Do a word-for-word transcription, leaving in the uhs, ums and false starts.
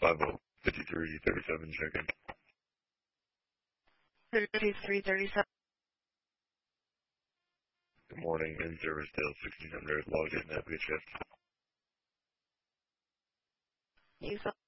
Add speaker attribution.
Speaker 1: five oh, fifty-three thirty-seven, check-in.
Speaker 2: fifty-three thirty-seven.
Speaker 1: Good morning, in service Dale sixteen hundred, logged in, have a good shift.
Speaker 2: You